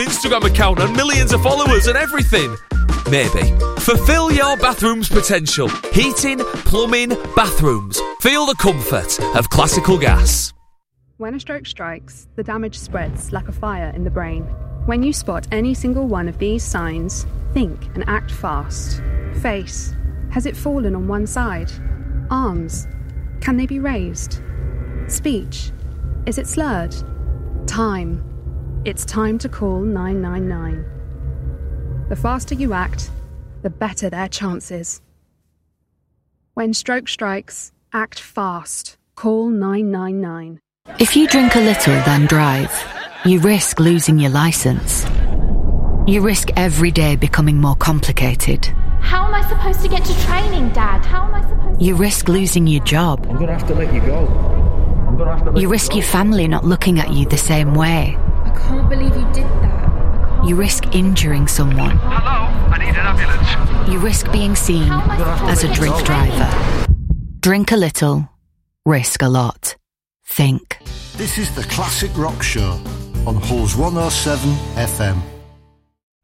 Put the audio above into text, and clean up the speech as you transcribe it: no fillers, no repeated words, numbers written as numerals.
Instagram account and millions of followers and everything. Maybe. Fulfill your bathroom's potential. Heating, plumbing, bathrooms. Feel the comfort of classical gas. When a stroke strikes, the damage spreads like a fire in the brain. When you spot any single one of these signs, think and act fast. Face. Has it fallen on one side? Arms. Can they be raised? Speech. Is it slurred? Time. It's time to call 999. The faster you act, the better their chances. When stroke strikes, act fast. Call 999. If you drink a little then drive, you risk losing your licence. You risk every day becoming more complicated. How am I supposed to get to training, Dad? How am I supposed to... You risk losing your job. I'm going to have to let you go. You risk your family not looking at you the same way. I can't believe you did that. You risk injuring someone. Hello, I need an ambulance. You risk being seen as a drink driver. Drink a little, risk a lot. Think. This is the Classic Rock Show on Halls 107 FM.